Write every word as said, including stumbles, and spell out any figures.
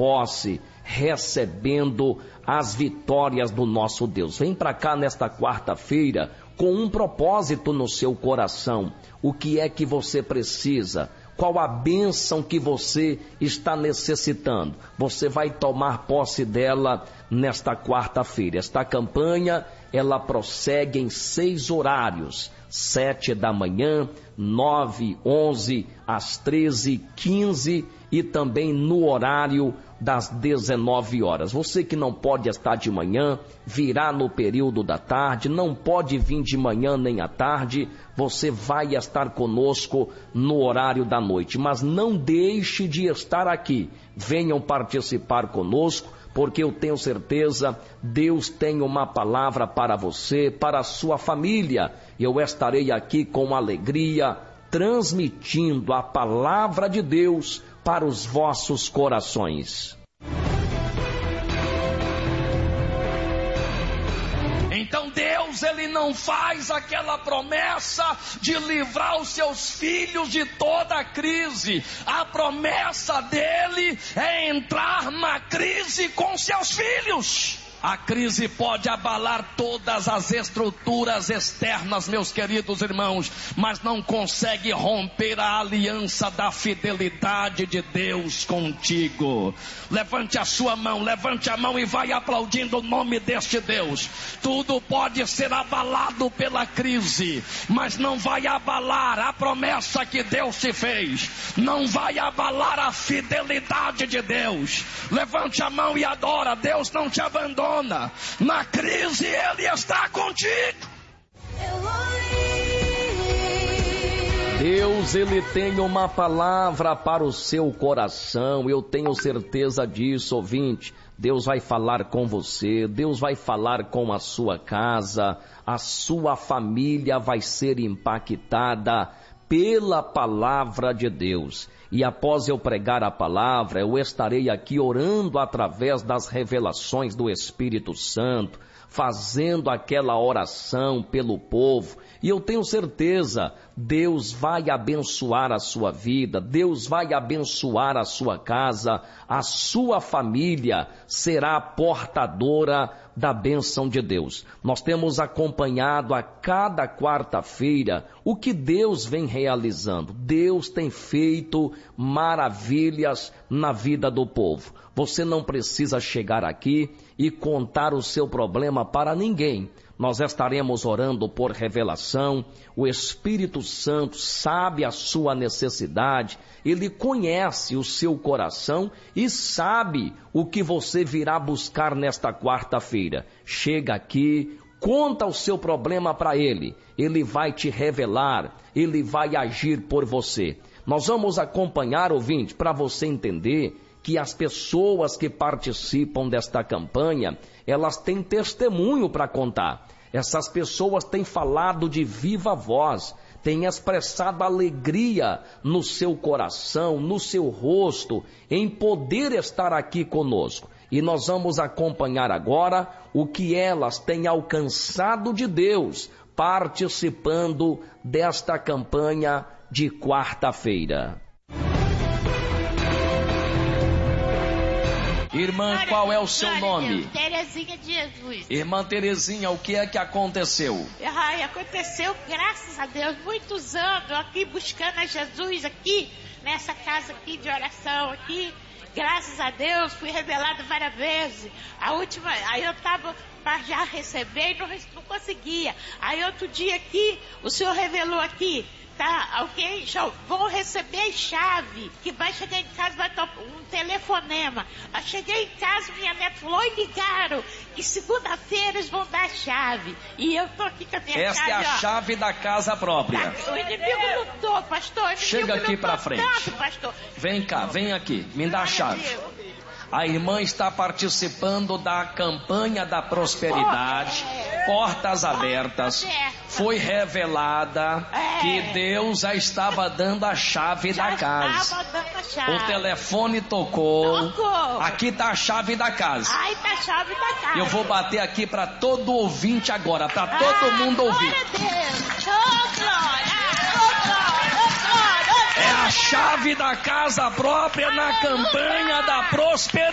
posse, recebendo as vitórias do nosso Deus. Vem para cá nesta quarta-feira com um propósito no seu coração. O que é que você precisa? Qual a bênção que você está necessitando? Você vai tomar posse dela nesta quarta-feira. Esta campanha, ela prossegue em seis horários. Sete da manhã, nove, onze, às treze, quinze e também no horário das dezenove horas. Você que não pode estar de manhã, virá no período da tarde, não pode vir de manhã nem à tarde, você vai estar conosco no horário da noite. Mas não deixe de estar aqui. Venham participar conosco, porque eu tenho certeza, Deus tem uma palavra para você, para a sua família. Eu estarei aqui com alegria, transmitindo a palavra de Deus para os vossos corações. Então Deus, ele não faz aquela promessa de livrar os seus filhos de toda a crise. A promessa dele é entrar na crise com seus filhos. A crise pode abalar todas as estruturas externas, meus queridos irmãos, mas não consegue romper a aliança da fidelidade de Deus contigo. Levante a sua mão, levante a mão e vai aplaudindo o nome deste Deus. Tudo pode ser abalado pela crise, mas não vai abalar a promessa que Deus te fez. Não vai abalar a fidelidade de Deus. Levante a mão e adora. Deus não te abandona. Na crise ele está contigo. Deus, ele tem uma palavra para o seu coração. Eu tenho certeza disso, ouvinte. Deus vai falar com você, Deus vai falar com a sua casa, a sua família vai ser impactada pela palavra de Deus. E após eu pregar a palavra, eu estarei aqui orando através das revelações do Espírito Santo, fazendo aquela oração pelo povo. E eu tenho certeza, Deus vai abençoar a sua vida, Deus vai abençoar a sua casa, a sua família será portadora da bênção de Deus. Nós temos acompanhado a cada quarta-feira o que Deus vem realizando. Deus tem feito maravilhas na vida do povo. Você não precisa chegar aqui e contar o seu problema para ninguém. Nós estaremos orando por revelação. O Espírito Santo sabe a sua necessidade, ele conhece o seu coração e sabe o que você virá buscar nesta quarta-feira. Chega aqui, conta o seu problema para ele, ele vai te revelar, ele vai agir por você. Nós vamos acompanhar, ouvinte, para você entender que as pessoas que participam desta campanha, elas têm testemunho para contar. Essas pessoas têm falado de viva voz, têm expressado alegria no seu coração, no seu rosto, em poder estar aqui conosco. E nós vamos acompanhar agora o que elas têm alcançado de Deus, participando desta campanha de quarta-feira. Irmã, qual é o seu nome? Terezinha de Jesus. Irmã Terezinha, o que é que aconteceu? Ai, aconteceu, graças a Deus, muitos anos aqui buscando a Jesus aqui, nessa casa aqui de oração aqui. Graças a Deus, fui revelado várias vezes. A última, aí eu tava para já receber e não, não conseguia. Aí outro dia aqui, o Senhor revelou aqui. Tá, alguém já vou receber chave, que vai chegar em casa, vai tomar um telefonema. Eu cheguei em casa, minha neta falou, oi, ligaram, e segunda-feira eles vão dar a chave. E eu tô aqui com a minha Esta chave. Esta é a ó, chave da casa própria. Tá, o inimigo lutou, pastor. O inimigo Chega aqui pra frente. Tanto, pastor. Vem cá, vem aqui, me dá a chave. A irmã está participando da campanha da prosperidade, portas abertas. Foi revelada que Deus já estava dando a chave da casa. O telefone tocou. Aqui está a chave da casa. Aí tá a chave da casa. Eu vou bater aqui para todo ouvinte agora, para todo mundo ouvir. É a chave da casa própria na campanha da prosperidade.